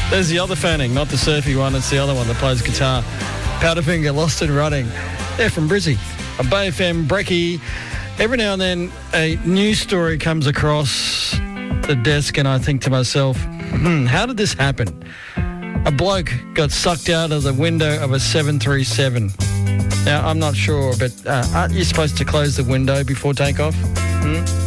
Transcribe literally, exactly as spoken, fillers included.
There's the other Fanning, not the surfy one. It's the other one that plays guitar. Powderfinger, Lost and Running. They're from Brizzy. A Bay F M brekkie. Every now and then a news story comes across the desk and I think to myself, hmm, how did this happen? A bloke got sucked out of the window of a seven three seven. Now, I'm not sure, but uh, aren't you supposed to close the window before takeoff? Hmm?